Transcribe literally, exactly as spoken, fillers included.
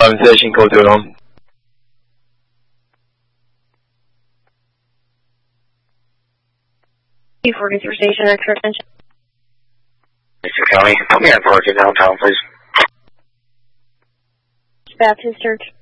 Um, station code two on. two forty-three station, extra attention. Mister County, put me on forward to downtown, please. Baptist Church.